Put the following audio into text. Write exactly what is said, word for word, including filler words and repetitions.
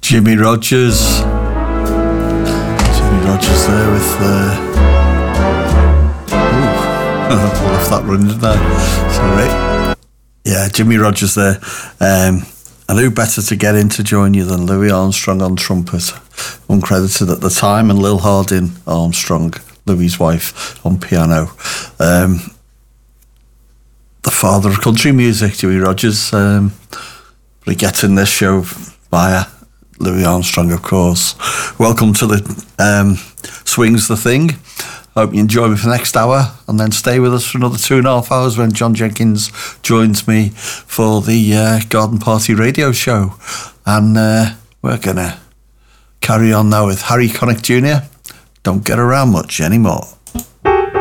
Jimmy Rogers. Jimmy Rogers there with uh ooh, left that running there. Sorry. Yeah, Jimmy Rogers there. Um and who better to get in to join you than Louis Armstrong on trumpet, uncredited at the time, and Lil Harding Armstrong, Louis's wife, on piano. Um the father of country music, Jimmy Rogers. Um but he gets in this show via Louis Armstrong, of course. Welcome to the um, Swings the Thing. Hope you enjoy me for the next hour, and then stay with us for another two and a half hours when John Jenkins joins me for the uh, Garden Party radio show. And uh, we're going to carry on now with Harry Connick Junior Don't Get Around Much Anymore.